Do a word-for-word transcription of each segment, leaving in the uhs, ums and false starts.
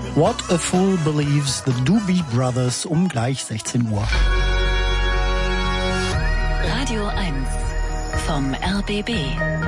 What a Fool Believes, The Doobie Brothers um gleich sechzehn Uhr. Radio eins vom R B B.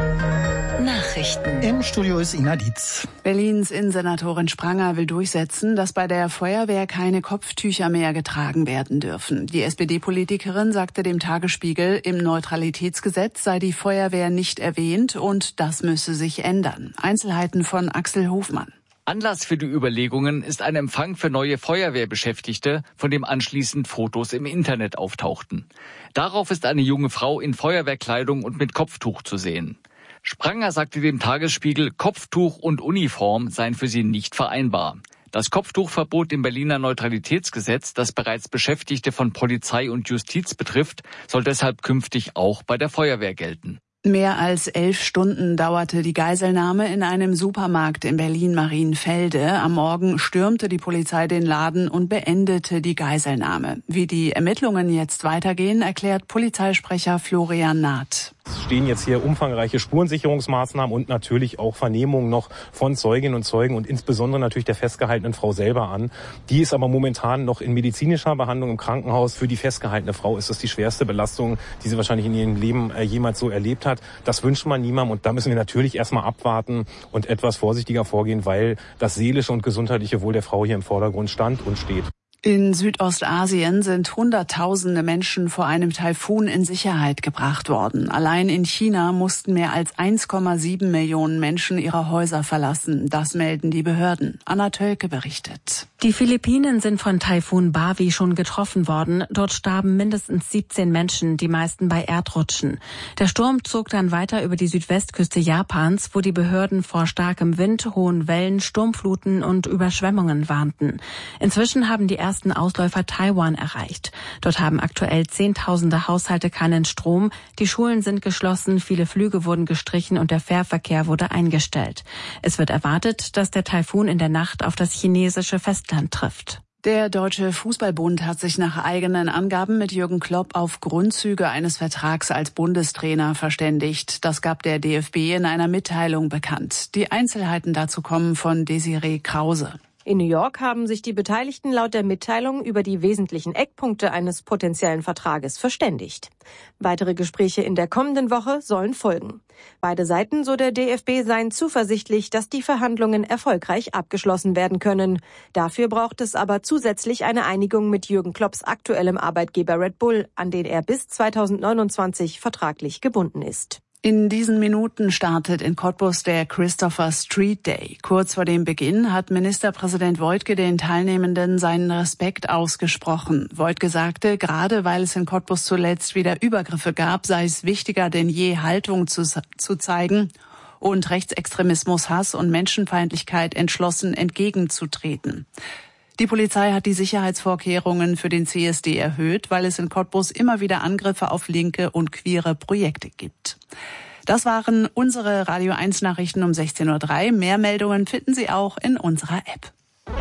Nachrichten. Im Studio ist Ina Dietz. Berlins Innensenatorin Spranger will durchsetzen, dass bei der Feuerwehr keine Kopftücher mehr getragen werden dürfen. Die S P D-Politikerin sagte dem Tagesspiegel, im Neutralitätsgesetz sei die Feuerwehr nicht erwähnt und das müsse sich ändern. Einzelheiten von Axel Hofmann. Anlass für die Überlegungen ist ein Empfang für neue Feuerwehrbeschäftigte, von dem anschließend Fotos im Internet auftauchten. Darauf ist eine junge Frau in Feuerwehrkleidung und mit Kopftuch zu sehen. Spranger sagte dem Tagesspiegel, Kopftuch und Uniform seien für sie nicht vereinbar. Das Kopftuchverbot im Berliner Neutralitätsgesetz, das bereits Beschäftigte von Polizei und Justiz betrifft, soll deshalb künftig auch bei der Feuerwehr gelten. Mehr als elf Stunden dauerte die Geiselnahme in einem Supermarkt in Berlin-Marienfelde. Am Morgen stürmte die Polizei den Laden und beendete die Geiselnahme. Wie die Ermittlungen jetzt weitergehen, erklärt Polizeisprecher Florian Naht. Es stehen jetzt hier umfangreiche Spurensicherungsmaßnahmen und natürlich auch Vernehmungen noch von Zeuginnen und Zeugen und insbesondere natürlich der festgehaltenen Frau selber an. Die ist aber momentan noch in medizinischer Behandlung im Krankenhaus. Für die festgehaltene Frau ist das die schwerste Belastung, die sie wahrscheinlich in ihrem Leben jemals so erlebt hat. Das wünscht man niemandem und da müssen wir natürlich erstmal abwarten und etwas vorsichtiger vorgehen, weil das seelische und gesundheitliche Wohl der Frau hier im Vordergrund stand und steht. In Südostasien sind Hunderttausende Menschen vor einem Taifun in Sicherheit gebracht worden. Allein in China mussten mehr als eins Komma sieben Millionen Menschen ihre Häuser verlassen. Das melden die Behörden. Anna Tölke berichtet. Die Philippinen sind von Taifun Bavi schon getroffen worden. Dort starben mindestens siebzehn Menschen, die meisten bei Erdrutschen. Der Sturm zog dann weiter über die Südwestküste Japans, wo die Behörden vor starkem Wind, hohen Wellen, Sturmfluten und Überschwemmungen warnten. Inzwischen haben die ersten Ausläufer Taiwan erreicht. Dort haben aktuell Zehntausende Haushalte keinen Strom, die Schulen sind geschlossen, viele Flüge wurden gestrichen und der Fährverkehr wurde eingestellt. Es wird erwartet, dass der Taifun in der Nacht auf das chinesische Festland trifft. Der Deutsche Fußballbund hat sich nach eigenen Angaben mit Jürgen Klopp auf Grundzüge eines Vertrags als Bundestrainer verständigt. Das gab der D F B in einer Mitteilung bekannt. Die Einzelheiten dazu kommen von Desiree Krause. In New York haben sich die Beteiligten laut der Mitteilung über die wesentlichen Eckpunkte eines potenziellen Vertrages verständigt. Weitere Gespräche in der kommenden Woche sollen folgen. Beide Seiten, so der D F B, seien zuversichtlich, dass die Verhandlungen erfolgreich abgeschlossen werden können. Dafür braucht es aber zusätzlich eine Einigung mit Jürgen Klopps aktuellem Arbeitgeber Red Bull, an den er bis zweitausendneunundzwanzig vertraglich gebunden ist. In diesen Minuten startet in Cottbus der Christopher Street Day. Kurz vor dem Beginn hat Ministerpräsident Woidke den Teilnehmenden seinen Respekt ausgesprochen. Woidke sagte, gerade weil es in Cottbus zuletzt wieder Übergriffe gab, sei es wichtiger denn je, Haltung zu, zu zeigen und Rechtsextremismus, Hass und Menschenfeindlichkeit entschlossen entgegenzutreten. Die Polizei hat die Sicherheitsvorkehrungen für den C S D erhöht, weil es in Cottbus immer wieder Angriffe auf linke und queere Projekte gibt. Das waren unsere Radio eins Nachrichten um sechzehn Uhr drei. Mehr Meldungen finden Sie auch in unserer App.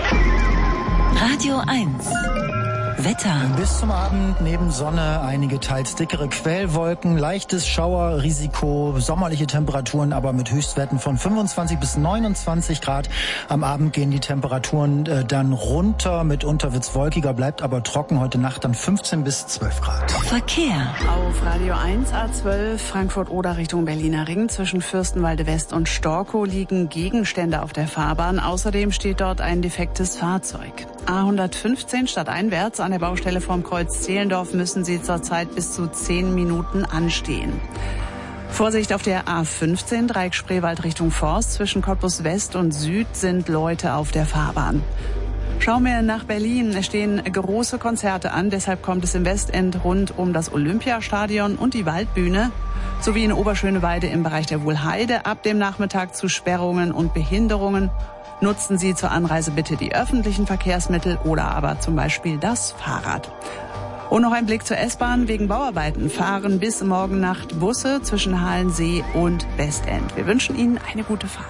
Radio eins. Wetter. Bis zum Abend neben Sonne einige teils dickere Quellwolken, leichtes Schauerrisiko, sommerliche Temperaturen, aber mit Höchstwerten von fünfundzwanzig bis neunundzwanzig Grad. Am Abend gehen die Temperaturen äh, dann runter, mitunter wird's wolkiger, bleibt aber trocken. Heute Nacht dann fünfzehn bis zwölf Grad. Verkehr. Auf Radio eins A zwölf Frankfurt-Oder Richtung Berliner Ring zwischen Fürstenwalde West und Storkow liegen Gegenstände auf der Fahrbahn. Außerdem steht dort ein defektes Fahrzeug. A hundertfünfzehn stadteinwärts an der Baustelle vorm Kreuz Zehlendorf müssen Sie zurzeit bis zu zehn Minuten anstehen. Vorsicht auf der A fünfzehn, Dreieck Spreewald Richtung Forst. Zwischen Cottbus West und Süd sind Leute auf der Fahrbahn. Schauen wir nach Berlin. Es stehen große Konzerte an. Deshalb kommt es im Westend rund um das Olympiastadion und die Waldbühne sowie in Oberschöneweide im Bereich der Wuhlheide ab dem Nachmittag zu Sperrungen und Behinderungen. Nutzen Sie zur Anreise bitte die öffentlichen Verkehrsmittel oder aber zum Beispiel das Fahrrad. Und noch ein Blick zur S-Bahn. Wegen Bauarbeiten fahren bis morgen Nacht Busse zwischen Halensee und Westend. Wir wünschen Ihnen eine gute Fahrt.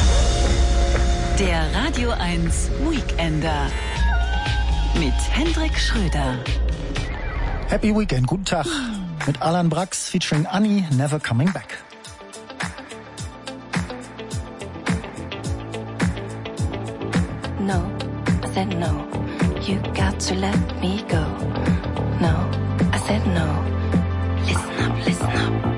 Der Radio eins Weekender mit Hendrik Schröder. Happy Weekend, guten Tag. Mit Alan Brax featuring Annie, Never Coming Back. No, said no. You got to let me go. No, I said no. Listen up, listen up.